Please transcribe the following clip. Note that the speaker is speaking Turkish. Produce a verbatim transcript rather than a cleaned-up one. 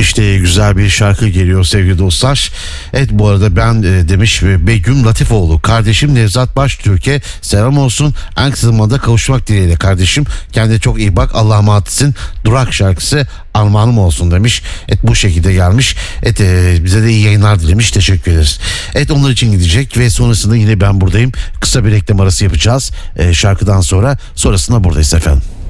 İşte güzel bir şarkı geliyor sevgili dostlar. Evet, bu arada ben e, demiş Begüm Latifoğlu, kardeşim Nevzat Baştürk'e selam olsun. En kısa zamanda kavuşmak dileğiyle kardeşim. Kendine çok iyi bak, Allah'a emanetsin. Durak şarkısı armağanım olsun demiş. Evet, bu şekilde gelmiş. Evet, e, bize de iyi yayınlar dilemiş. Teşekkür ederiz. Evet, onlar için gidecek ve sonrasında yine ben buradayım. Kısa bir reklam arası yapacağız. E, şarkıdan sonra sonrasında buradayız efendim.